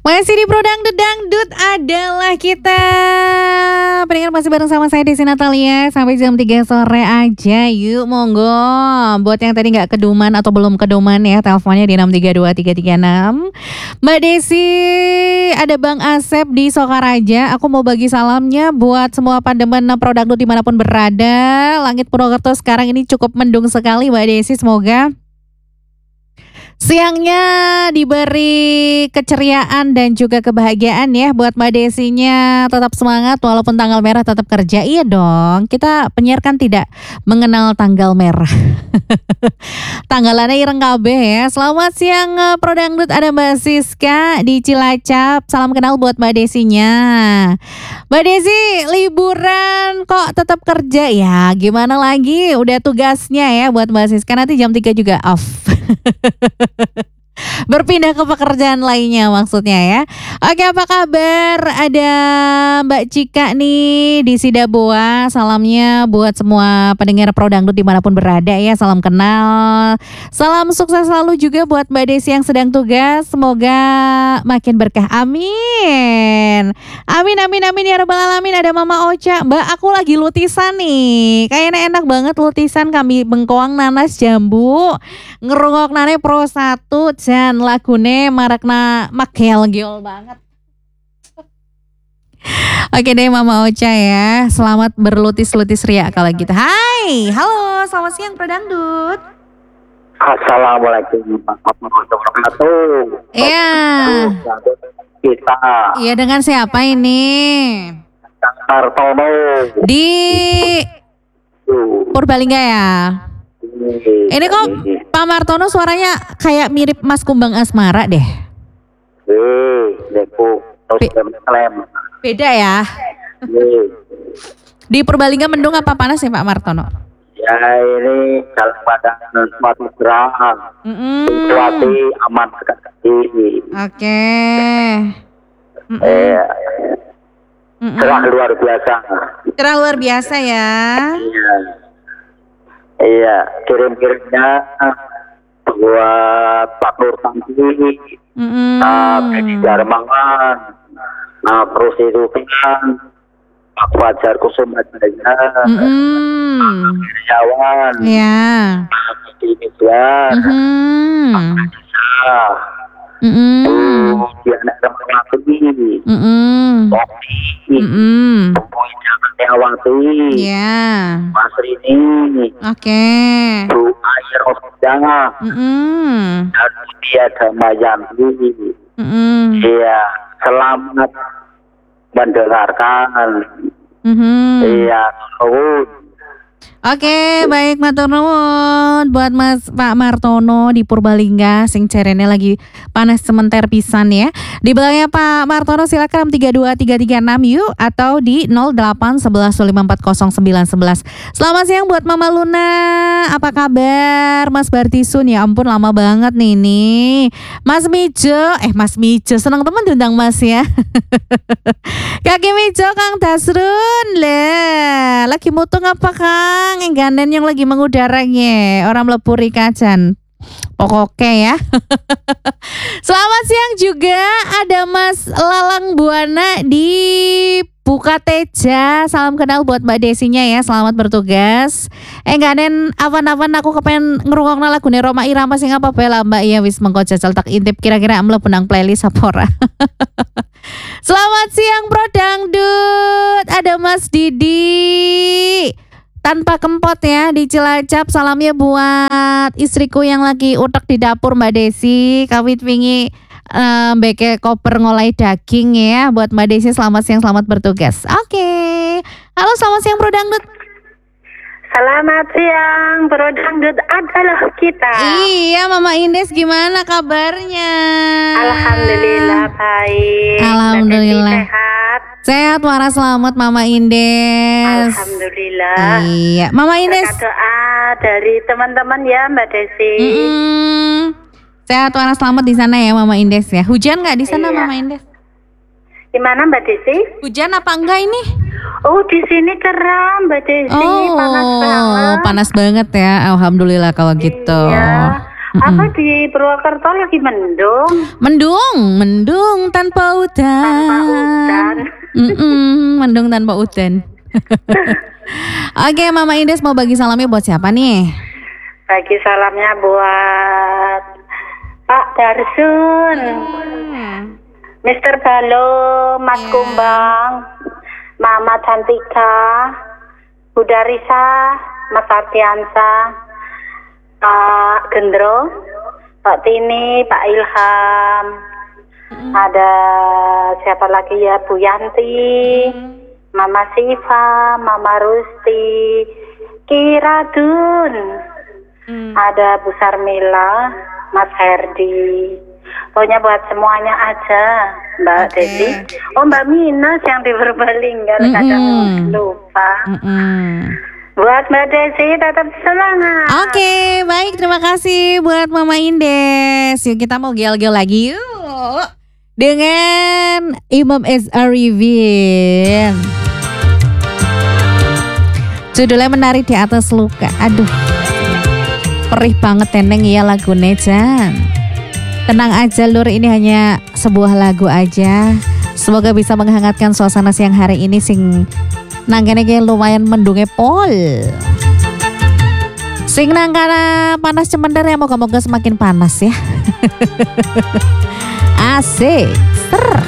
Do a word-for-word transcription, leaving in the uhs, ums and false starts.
Masih di Pro Dangdut, Dangdut adalah kita. Pendengar masih bareng sama saya Desi Natalia sampai jam tiga sore aja. Yuk monggo. Buat yang tadi gak keduman atau belum keduman ya, teleponnya di enam tiga dua tiga tiga enam. Mbak Desi, ada Bang Asep di Sokaraja. Aku mau bagi salamnya buat semua pandemen Pro Dangdut dimanapun berada. Langit Purwokerto sekarang ini cukup mendung sekali Mbak Desi. Semoga siangnya diberi keceriaan dan juga kebahagiaan ya buat Mbak Desinya. Tetap semangat walaupun tanggal merah tetap kerja. Iya dong, kita penyiar kan tidak mengenal tanggal merah. Tanggalannya ireng kabeh ya. Selamat siang Pro Dangdut, ada Mbak Siska di Cilacap. Salam kenal buat Mbak Desinya. Mbak Desi liburan kok tetap kerja ya? Gimana lagi? Udah tugasnya ya buat Mbak Siska, nanti jam tiga juga off. Berpindah ke pekerjaan lainnya maksudnya ya. Oke, apa kabar? Ada Mbak Cika nih di Sidaboa. Salamnya buat semua pendengar Pro Dangdut dimanapun berada ya. Salam kenal. Salam sukses selalu juga buat Mbak Desi yang sedang tugas. Semoga makin berkah. Amin. Amin amin amin ya rabbal alamin. Ada Mama Ocha. Mbak, aku lagi lutisan nih. Kayaknya enak banget lutisan kami bengkoang nanas jambu. Ngerungok nane pro satu dan lagune marakna makel giol banget. Oke deh Mama Ocha ya. Selamat berlutis-lutis ria kalau gitu. Hai, halo, selamat siang Pro Dangdut. Assalamualaikum warahmatullahi wabarakatuh. Iya. Kita. Iya, dengan siapa ini? Martono. Di Purbalingga ya. Ini kok Pak Martono suaranya kayak mirip Mas Kumbang Asmara deh. Eh, deku klaim. Beda ya. Di Purbalingga mendung apa panas ya Pak Martono? Ya ini dalam keadaan suatu gerah. Situasi aman sekali. Oke. Eh, cerah luar biasa. Cerah luar biasa ya. Iya. Iya, kirim-kirimnya buat Pak Nur Tanti, Teddy Darmangan, nah, prostitusian, Pak Fajar Kusuma Jaya, Pak Wirjawan, ya, Pak Didi Mijan, Pak Adisa, Diana Ramadhani, Oki, Pempunya Ketiawati, ya, Mas Rini, oke, Bu Air Osdana, dan Budia Damayanti. Iya, selamat mendengarkan. Iya, nuwun. Oke, baik matur nuwun buat Mas Pak Martono di Purbalingga sing jarene lagi panas sementer pisan ya. Di belakangnya Pak Martono silakan tiga dua tiga tiga enam yuk atau di nol delapan satu satu lima empat nol sembilan satu satu. Selamat siang buat Mama Luna. Apa kabar Mas Bartisun? Ya ampun lama banget nih nih. Mas Mijo, eh Mas Mijo senang teman diundang Mas ya. Kaki Mijo Kang Dasrun lah. Lagi mutung apa Kang? Engganen yang lagi mengudaranya orang melepuri kacan pokoknya ya. Selamat siang juga ada Mas Lalang Buana di Bukateja. Salam kenal buat Mbak Desinya ya. Selamat bertugas. Engganen awan-awan aku kepengen ngerungokna lagune Roma Irama sing apa bela Mbak ya wis mengko jajal tak intip kira-kira mlebu nang playlist apa ora. Selamat siang Pro Dangdut. Ada Mas Didi tanpa kempot ya di Cilacap. Salamnya buat istriku yang lagi utek di dapur Mbak Desi. Kawit wingi um, beke koper ngolai daging ya. Buat Mbak Desi selamat siang, selamat bertugas. Oke. Halo, selamat siang Pro Dangdut. Selamat siang Pro Dangdut adalah kita. Iya, Mama Indes gimana kabarnya? Alhamdulillah baik. Alhamdulillah. Sehat. Sehat waras selamat Mama Indes. Alhamdulillah. Iya, Mama Indes. Berkat doa dari teman-teman ya Mbak Desi. Mm-mm. Sehat waras selamat di sana ya Mama Indes ya. Hujan nggak di sana Iya. Mama Indes? Gimana Mbak Desi? Hujan apa enggak ini? Oh di sini keram Mbak Desi, Oh, panas banget. panas banget ya. Alhamdulillah kalau gitu. Iya. Apa di Purwokerto lagi mendung? Mendung, mendung tanpa udan. Tanpa udan. Mm-mm, mendung tanpa udan. Oke, Mama Indes mau bagi salamnya buat siapa nih? Bagi salamnya buat Pak Darsun, Mister Balo, Mas Yeah. Kumbang, Mama Cantika, Bunda Risa, Mas Ardiansa, Pak Gendro, Pak Tini, Pak Ilham, ada siapa lagi ya, Bu Yanti, Mama Siva, Mama Rusti, Kiradun, ada Bu Sarmila, Mas Herdi. Pokoknya buat semuanya aja, Mbak Oke. Desi. Oh, Mbak Minas yang di Purbalingga, kadang Mm-mm. lupa. Mm-mm. Buat Mbak Desi tetap semangat. Oke, baik, terima kasih buat Mama Indes. Yuk kita mau gel-gel lagi yuk. Dengan Imam S. Arifin. Judulnya Menari di Atas Luka. Aduh, perih banget teneng ya lagu Nejan. Tenang aja Lur, ini hanya sebuah lagu aja. Semoga bisa menghangatkan suasana siang hari ini sing nangkene kayak lumayan mendunge pol. Sing nangkana panas cemender ya, moga-moga semakin panas ya. Asik. Ser.